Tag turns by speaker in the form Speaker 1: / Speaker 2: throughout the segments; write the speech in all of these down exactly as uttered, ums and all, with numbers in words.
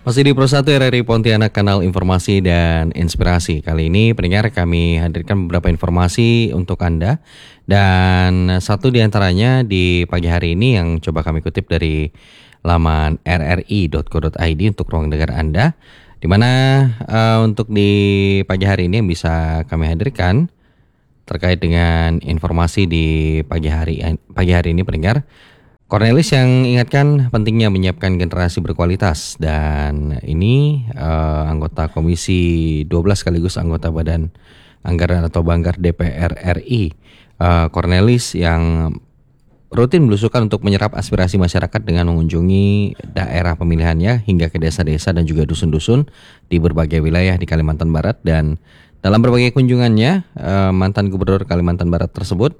Speaker 1: Masih di Pro satu R R I Pontianak, kanal informasi dan inspirasi. Kali ini pendengar kami hadirkan beberapa informasi untuk Anda. Dan satu di antaranya di pagi hari ini yang coba kami kutip dari laman r r i dot co dot i d untuk ruang dengar Anda. Di mana uh, untuk di pagi hari ini yang bisa kami hadirkan terkait dengan informasi di pagi hari pagi hari ini pendengar. Cornelis yang ingatkan pentingnya menyiapkan generasi berkualitas, dan ini uh, anggota Komisi dua belas sekaligus anggota Badan Anggaran atau Banggar D P R R I, uh, Cornelis yang rutin belusukan untuk menyerap aspirasi masyarakat dengan mengunjungi daerah pemilihannya hingga ke desa-desa dan juga dusun-dusun di berbagai wilayah di Kalimantan Barat. Dan dalam berbagai kunjungannya, uh, mantan Gubernur Kalimantan Barat tersebut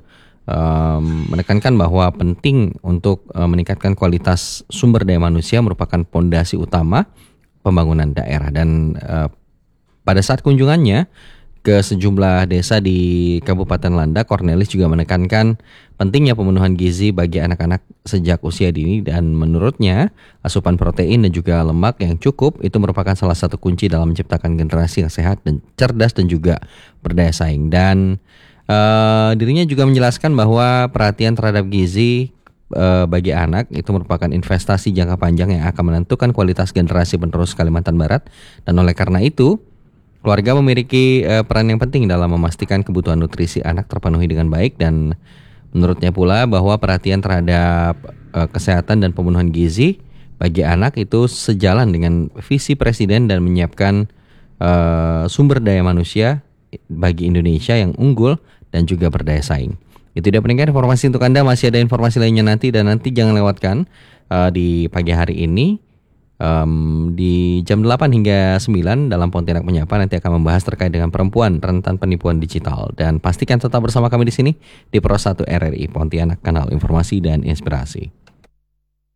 Speaker 1: Um, menekankan bahwa penting untuk uh, meningkatkan kualitas sumber daya manusia merupakan pondasi utama pembangunan daerah. Dan uh, pada saat kunjungannya ke sejumlah desa di Kabupaten Landak, Cornelis juga menekankan pentingnya pemenuhan gizi bagi anak-anak sejak usia dini, dan menurutnya asupan protein dan juga lemak yang cukup itu merupakan salah satu kunci dalam menciptakan generasi yang sehat dan cerdas dan juga berdaya saing. Dan Uh, dirinya juga menjelaskan bahwa perhatian terhadap gizi uh, bagi anak itu merupakan investasi jangka panjang yang akan menentukan kualitas generasi penerus Kalimantan Barat. Dan oleh karena itu, keluarga memiliki uh, peran yang penting dalam memastikan kebutuhan nutrisi anak terpenuhi dengan baik. Dan menurutnya pula bahwa perhatian terhadap uh, kesehatan dan pemenuhan gizi bagi anak itu sejalan dengan visi Presiden dan menyiapkan uh, sumber daya manusia bagi Indonesia yang unggul dan juga berdaya saing. Itu dia pendengar informasi untuk Anda. Masih ada informasi lainnya nanti, dan nanti jangan lewatkan uh, di pagi hari ini um, di jam delapan hingga sembilan dalam Pontianak Menyapa nanti akan membahas terkait dengan perempuan rentan penipuan digital. Dan pastikan tetap bersama kami di sini di Pro satu R R I Pontianak, kanal informasi dan inspirasi.